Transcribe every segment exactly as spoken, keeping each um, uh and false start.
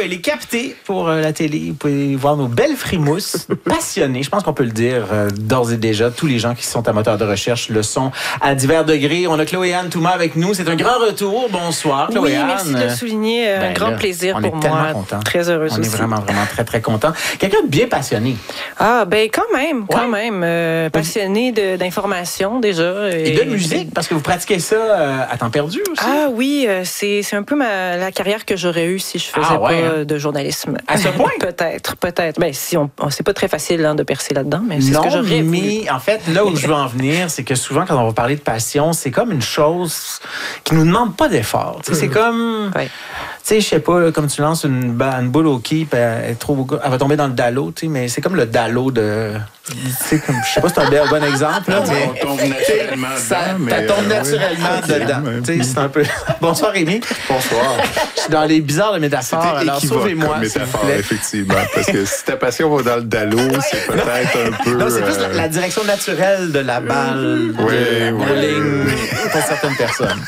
elle est captée pour euh, la télé. Vous pouvez voir nos belles frimousses, passionnées. Je pense qu'on peut le dire euh, d'ores et déjà. Tous les gens qui sont amateurs de recherche le sont à divers degrés. On a Chloé-Anne Touma avec nous. C'est un grand retour. Bonsoir, Chloé-Anne. Oui, merci de le souligner. Un ben grand là, plaisir pour moi. Content. Très heureuse on aussi. On est vraiment, vraiment très, très content. Quelqu'un de bien passionné. Ah, ben quand même, quand ouais. même. Euh, passionné de, d'information déjà. Et, et de musique, parce que vous pratiquez ça euh, à temps perdu aussi. Ah oui, euh, c'est, c'est un peu ma, la carrière que j'aurais eue si je faisais ah, ouais, pas hein? de journalisme. À ce point? peut-être, peut-être. Ben, si on, on, c'est pas très facile hein, de percer là-dedans, mais c'est non, ce que j'aurais mais voulu. En fait, là où je veux en venir, c'est que souvent, quand on va parler de passion, c'est comme une chose qui nous demande pas d'effort. Mmh. C'est comme... Ouais. Tu sais, je sais pas, là, comme tu lances une, une boule au keep, elle, elle, trop, elle va tomber dans le dallo, tu sais, mais c'est comme le dallo de... Je sais pas si c'est un bel, bon exemple, là, mais... On tombe naturellement ça, dedans, mais... Ça tombe naturellement oui. dedans. Tu sais, c'est un peu... Bonsoir, Rémi. Bonsoir. Je suis dans les bizarres de métaphores, C'était alors sauvez-moi, comme métaphore, effectivement, parce que si ta passion va dans le dallo, c'est peut-être un peu... Non, c'est plus la, la direction naturelle de la balle, oui, de oui, bowling, oui. pour certaines personnes.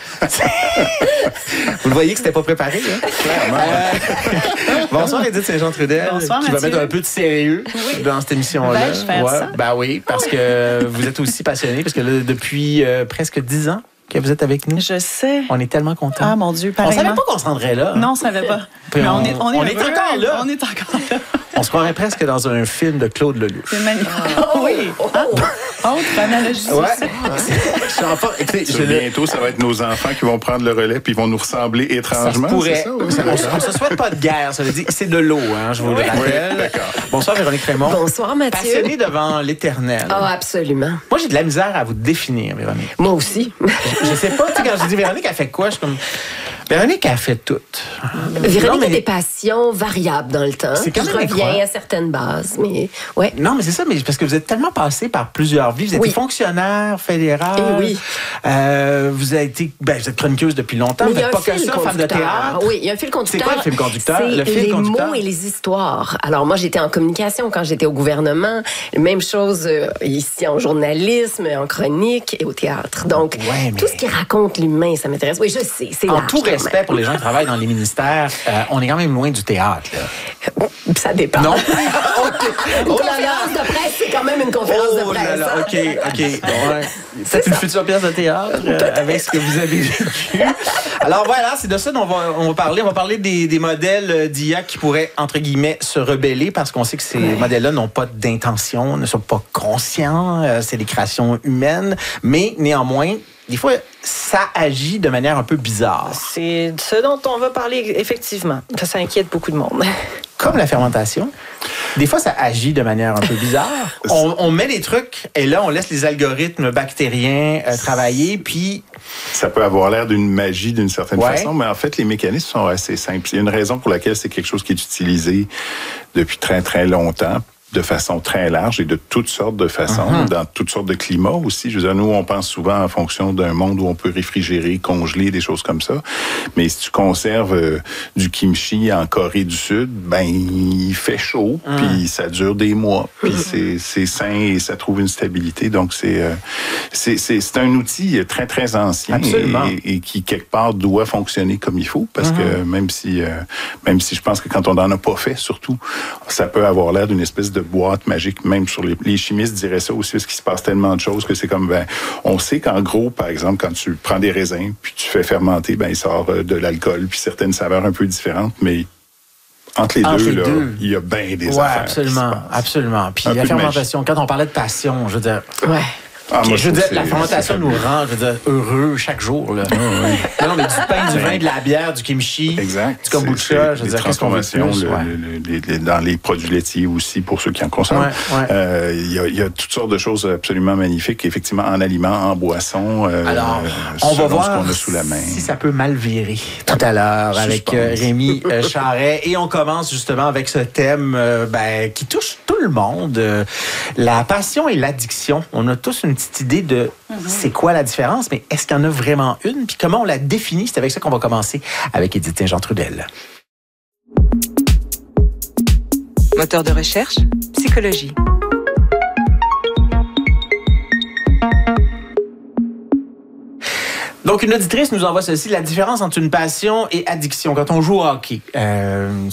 Vous le voyez que c'était pas préparé, hein? Clairement. Euh, bonsoir, Édith Saint-Jean-Trudel. Bonsoir, qui Mathieu. va mettre un peu de sérieux oui. dans cette émission-là. Ben, je vais faire ouais. ça. Ben oui, parce que vous êtes aussi passionné, parce que là, depuis euh, presque dix ans que vous êtes avec nous. Je sais. On est tellement contents. Ah, mon Dieu, pareillement. On savait pas qu'on se rendrait là. Non, on savait pas. Mais Mais on, on, est, on, est, on est encore là. On est encore là. On se croirait presque dans un film de Claude Lelouch. C'est magnifique. Oh, oui. Ah, autre analogie. Ouais. Je suis en forme. Écoutez, ça, bientôt, ça va être nos enfants qui vont prendre le relais puis ils vont nous ressembler étrangement. Ça se pourrait. C'est ça, oui. On ne se souhaite pas de guerre. Ça veut dire c'est de l'eau, hein, je vous oui. le rappelle. Oui, bonsoir, Véronique Raymond. Bonsoir, Mathieu. Passionnée devant l'éternel. Ah, oh, absolument. Moi, j'ai de la misère à vous définir, Véronique. Moi aussi. Je, je sais pas, tu sais, quand je dis Véronique, elle fait quoi? Je suis comme... Véronique a fait tout. Véronique non, mais... a des passions variables dans le temps. C'est quand même revient à certaines bases, mais ouais. Non, mais c'est ça, mais parce que vous êtes tellement passé par plusieurs vies. Vous êtes oui. fonctionnaire fédéral. Et oui. Euh, vous avez été, ben, vous êtes chroniqueuse depuis longtemps. Mais vous n'êtes pas que ça, femme de théâtre. Oui, il y a un fil conducteur. C'est quoi le fil conducteur? C'est le fil les conducteur? mots et les histoires. Alors moi, j'étais en communication quand j'étais au gouvernement. Même chose euh, ici en journalisme, en chronique et au théâtre. Donc ouais, mais... tout ce qui raconte l'humain, ça m'intéresse. Oui, je sais. C'est en large, tout respect pour les gens qui travaillent dans les ministères, euh, on est quand même loin du théâtre. Là. Ça dépend. Non. Une oh conférence de presse, c'est quand même une conférence oh de presse. Là là, OK, OK. Ouais. C'est une future pièce de théâtre euh, avec ce que vous avez vécu. Alors voilà, c'est de ça dont on va, on va parler. On va parler des, des modèles d'I A qui pourraient, entre guillemets, se rebeller parce qu'on sait que ces ouais. modèles-là n'ont pas d'intention, ne sont pas conscients. Euh, c'est des créations humaines. Mais néanmoins, des fois, ça agit de manière un peu bizarre. C'est ce dont on va parler, effectivement. Ça, ça inquiète beaucoup de monde. Comme la fermentation. Des fois, ça agit de manière un peu bizarre. On, on met des trucs et là, on laisse les algorithmes bactériens euh, travailler, puis... Ça peut avoir l'air d'une magie d'une certaine ouais. façon, mais en fait, les mécanismes sont assez simples. Il y a une raison pour laquelle c'est quelque chose qui est utilisé depuis très, très longtemps, de façon très large et de toutes sortes de façons, uh-huh. dans toutes sortes de climats aussi. Je veux dire, nous, on pense souvent en fonction d'un monde où on peut réfrigérer, congeler, des choses comme ça. Mais si tu conserves euh, du kimchi en Corée du Sud, ben il fait chaud, uh-huh. puis ça dure des mois, puis uh-huh. c'est, c'est sain et ça trouve une stabilité. Donc, c'est, euh, c'est, c'est, c'est un outil très, très ancien et, et qui, quelque part, doit fonctionner comme il faut, parce uh-huh. que même si, euh, même si je pense que quand on n'en a pas fait, surtout, ça peut avoir l'air d'une espèce de boîte magique, même sur les, les chimistes diraient ça aussi, parce qu'il se passe tellement de choses que c'est comme, ben, on sait qu'en gros, par exemple, quand tu prends des raisins, puis tu fais fermenter, ben, il sort de l'alcool, puis certaines saveurs un peu différentes, mais entre les entre deux, les là, deux. il y a bien des ouais, affaires. absolument, absolument. Puis un la fermentation, quand on parlait de passion, je veux dire... Ouais. Ah, moi, je veux dire, la fermentation nous rend, je veux dire, heureux chaque jour. Là. Oh, oui. Non, mais du pain, du vin, de la bière, du kimchi, exact. du kombucha, je veux dire, qu'est-ce qu'on veut plus? Le, ouais. le, le, le, dans les produits laitiers aussi, pour ceux qui en consomment. Ouais, ouais. Euh, il y a, il y a toutes sortes de choses absolument magnifiques, effectivement, en aliments, en boissons. Euh, Alors, on va voir ce qu'on a sous la main. si ça peut mal virer tout à l'heure avec euh, Rémi euh, Charret. Et on commence justement avec ce thème euh, ben, qui touche tout le monde. Euh, la passion et l'addiction. On a tous une petite idée de mm-hmm. c'est quoi la différence, mais est-ce qu'il y en a vraiment une? Puis comment on la définit? C'est avec ça qu'on va commencer avec Édith Saint-Jean-Trudel. Moteur de recherche, psychologie. Donc, une auditrice nous envoie ceci, la différence entre une passion et addiction. Quand on joue au hockey, euh,